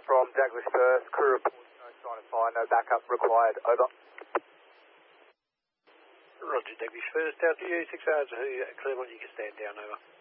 from Daglish First. Crew report, no sign of fire, no backup required. Over. Roger, Daglish First, down to you, 6 hours, Claremont, you can stand down, over.